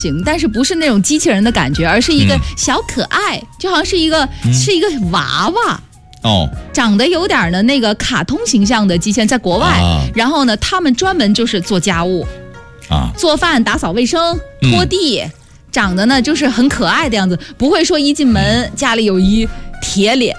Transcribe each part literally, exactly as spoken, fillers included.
型，但是不是那种机器人的感觉，而是一个小可爱，嗯、就好像是一个、嗯、是一个娃娃。 哦， 长得有点的那个卡通形象的机器人，在国外、啊，然后呢，他们专门就是做家务， 啊， 做饭、打扫卫生、拖地，嗯、长得呢就是很可爱的样子，不会说一进门、嗯、家里有一铁脸，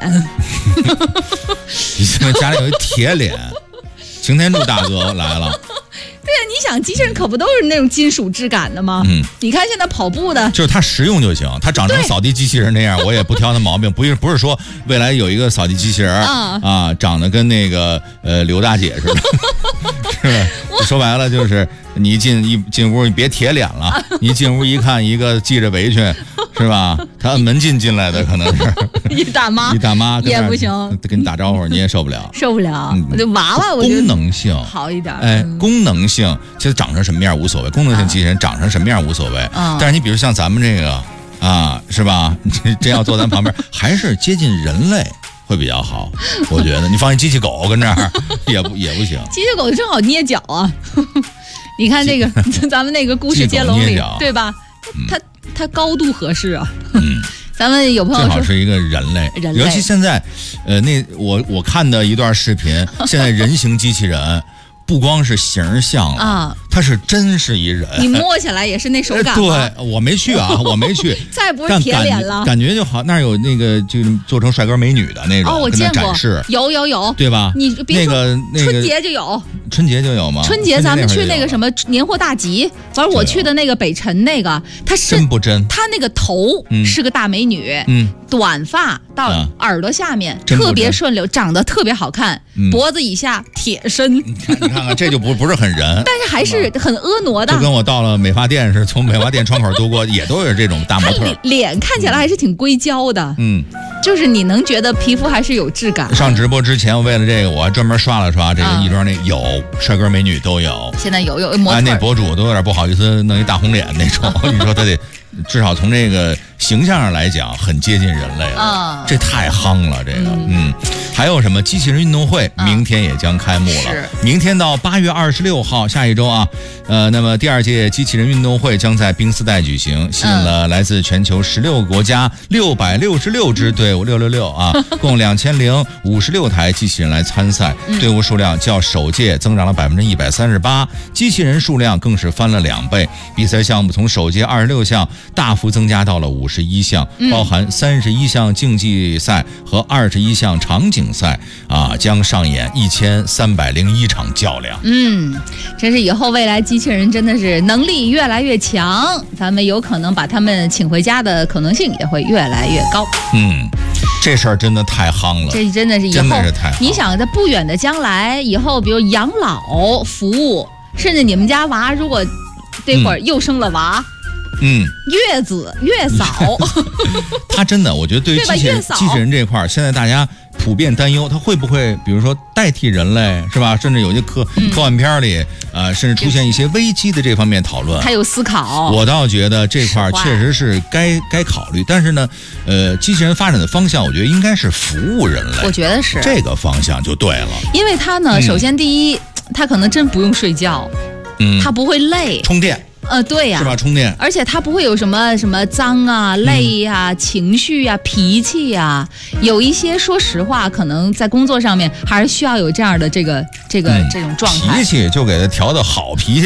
一进门家里有一铁脸，擎天柱大哥来了。 对呀、啊，你想机器人可不都是那种金属质感的吗？嗯，你看现在跑步的， 就是它实用就行。它长成扫地机器人那样，我也不挑它毛病。不是不是说未来有一个扫地机器人啊，啊长得跟那个呃刘大姐似的，是吧？说白了就是你一进一进屋，你别铁脸了，你一进屋一看一个系着围裙，是吧？他按门禁进来的可能是一大妈， 一大妈也不行， 跟你打招呼你也受不了， 受不了。我就娃娃，我觉得功能性好一点， 哎，功能性。其实长成什么样无所谓，功能性机器人长成什么样无所谓。啊、但是你比如像咱们这个啊，是吧？你真要坐咱旁边，还是接近人类会比较好。我觉得你放一机器狗跟这儿也不也不行。 机器狗正好捏脚啊！你看这个咱们那个故事接龙里，对吧？它它高度合适啊。嗯。咱们有朋友说正好是一个人类， 人类尤其现在，呃，那我我看的一段视频，现在人形机器人。不光是形象啊，它是真是一人， 你摸起来也是那手感。 对，我没去啊，我没去， 再不是铁脸了， 感觉就好，那儿有那个就做成帅哥美女的那种， 哦，我见过， 展示有有有， 对吧？ 你别说， 那个那个春节就有， 春节就有吗？ 春节咱们去那个什么年货大集，反正我去的那个北辰那个，它是真不真？ 它那个头是个大美女，嗯，短发到耳朵下面特别顺溜，长得特别好看，脖子以下铁身。 你看，你看看，这就不不是很人， 但是还是很婀娜的。 就跟我到了美发店是从美发店窗口度过，也都有这种大模特。 脸看起来还是挺硅胶的，嗯，就是你能觉得皮肤还是有质感。 上直播之前，我为了这个，我还专门刷了刷这个亦庄那有帅哥美女都有。 现在有有模特， 哎，那博主都有点不好意思弄一大红脸那种，你说他得。至少从这个形象上来讲，很接近人类了，啊、这太夯了。这个，嗯，嗯还有什么机器人运动会，明天也将开幕了。 啊、 明天到八月二十六号，下一周啊，呃，那么第二届机器人运动会将在冰丝带举行，吸引了来自全球十六个国家六百六十六支队伍，六六六啊，共两千零五十六台机器人来参赛，嗯、队伍数量较首届增长了百分之一百三十八，机器人数量更是翻了两倍。比赛项目从首届二十六项。大幅增加到了五十一项，包含三十一项竞技赛和二十一项场景赛啊，将上演一千三百零一场较量。 嗯，真是以后未来机器人真的是能力越来越强，咱们有可能把他们请回家的可能性也会越来越高。 嗯，这事儿真的太夯了， 这真的是以后真的是太夯。 你想在不远的将来，以后比如养老服务，甚至你们家娃如果这会儿又生了娃。嗯嗯， 月子月嫂， 他真的，我觉得对于机器人机器人这块儿，现在大家普遍担忧，他会不会比如说代替人类，是吧？甚至有些科、嗯、科幻片里，呃，甚至出现一些危机的这方面讨论， 还有思考。 我倒觉得这块儿确实是该该考虑，但是呢，呃，机器人发展的方向，我觉得应该是服务人类， 我觉得是这个方向就对了。 因为它呢，嗯、首先第一，它可能真不用睡觉，嗯，它不会累， 充电。 呃，对呀、啊， 是吧？充电， 而且它不会有什么什么脏啊、累呀、啊、嗯、情绪呀、啊、脾气呀、啊。有一些，说实话，可能在工作上面还是需要有这样的这个这个、嗯、这种状态。 脾气就给它调的好脾气。